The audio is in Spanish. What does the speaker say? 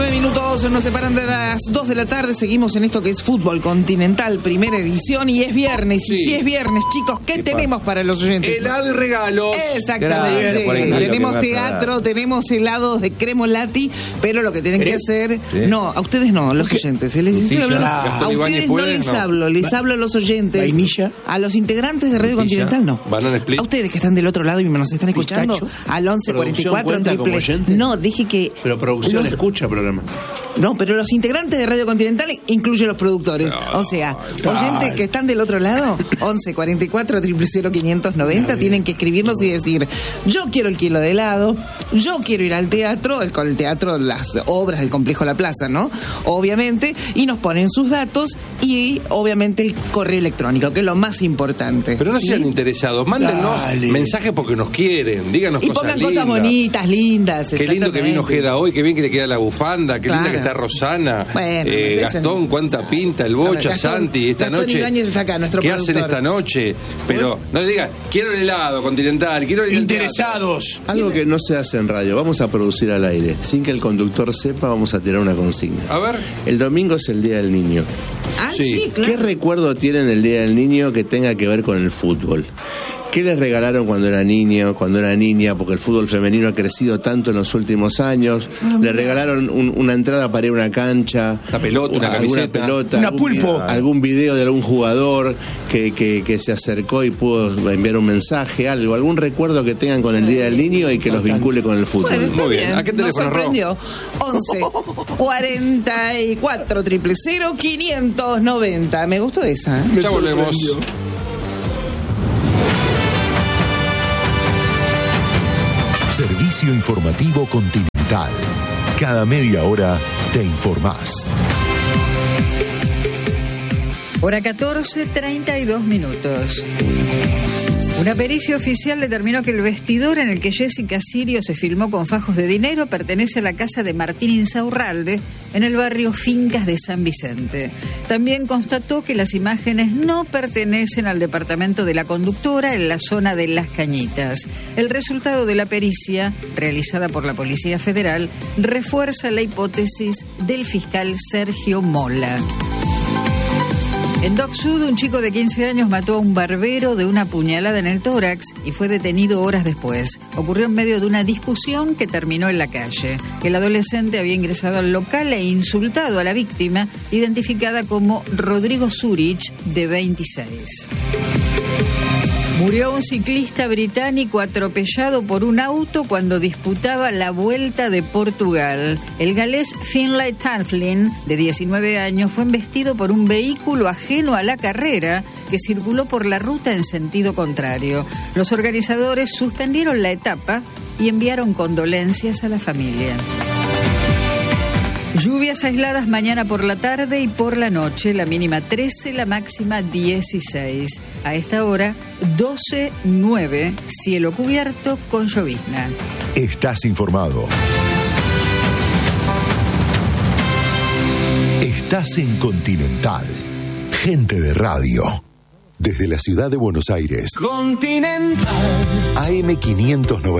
9 minutos nos separan de las 2 de la tarde. Seguimos en esto que es Fútbol Continental, primera edición, y es viernes. Sí. Y si es viernes, chicos, ¿qué tenemos para los oyentes? Helado y regalos. Exactamente. Tenemos teatro, tenemos helados de cremolati, pero lo que tienen que hacer... No, a ustedes no, los oyentes. A ustedes no les hablo, les hablo a los oyentes. ¿Vainilla? A los integrantes de Radio Continental no. ¿Banana split? A ustedes que están del otro lado y nos están escuchando, al 1144 triple. No, dije que... Pero producción escucha programa. No, pero los integrantes de Radio Continental incluyen los productores. O sea, oyentes que están del otro lado, 1144 000 590, tienen que escribirnos y decir: yo quiero el kilo de helado, yo quiero ir al teatro, con el teatro, las obras del Complejo La Plaza, ¿no? Obviamente, y nos ponen sus datos y obviamente el correo electrónico, que es lo más importante. Pero no sean interesados, mándenos mensajes porque nos quieren, díganos cosas lindas. Y pongan cosas bonitas, lindas. Qué lindo que vino Ojeda hoy, qué bien que le queda la bufanda, qué linda que está Rosana, Gastón, cuánta pinta, el Bocha, Gastón, Santi, esta Gastón noche. Ibáñez está acá, nuestro ¿Qué productor hacen esta noche? Pero no digan, quiero el helado Continental, quiero el interesados. Algo que no se hace en radio, vamos a producir al aire. Sin que el conductor sepa, vamos a tirar una consigna. A ver. El domingo es el Día del Niño. Sí, claro. ¿Qué recuerdo tienen del Día del Niño que tenga que ver con el fútbol? ¿Qué les regalaron cuando era niño, cuando era niña? Porque el fútbol femenino ha crecido tanto en los últimos años. Le regalaron una entrada para ir a una cancha. Una pelota, una camiseta. Una pulpo. Algún video de algún jugador que se acercó y pudo enviar un mensaje, algo. Algún recuerdo que tengan con el Día del Niño y que los vincule con el fútbol. Bueno, muy bien. ¿A qué teléfono, nos sorprendió? 11 44 000 590. Me gustó esa. Ya volvemos. Servicio Informativo Continental. Cada media hora te informás. Hora 14, 32 minutos. Una pericia oficial determinó que el vestidor en el que Jessica Sirio se filmó con fajos de dinero pertenece a la casa de Martín Insaurralde, en el barrio Fincas de San Vicente. También constató que las imágenes no pertenecen al departamento de la conductora en la zona de Las Cañitas. El resultado de la pericia, realizada por la Policía Federal, refuerza la hipótesis del fiscal Sergio Mola. En Dock Sud, un chico de 15 años mató a un barbero de una puñalada en el tórax y fue detenido horas después. Ocurrió en medio de una discusión que terminó en la calle. El adolescente había ingresado al local e insultado a la víctima, identificada como Rodrigo Zurich, de 26. Murió un ciclista británico atropellado por un auto cuando disputaba la Vuelta de Portugal. El galés Finlay Tafflin, de 19 años, fue embestido por un vehículo ajeno a la carrera que circuló por la ruta en sentido contrario. Los organizadores suspendieron la etapa y enviaron condolencias a la familia. Lluvias aisladas mañana por la tarde y por la noche, la mínima 13, la máxima 16. A esta hora, 12:09, cielo cubierto con llovizna. Estás informado. Estás en Continental. Gente de radio. Desde la ciudad de Buenos Aires. Continental. AM 590.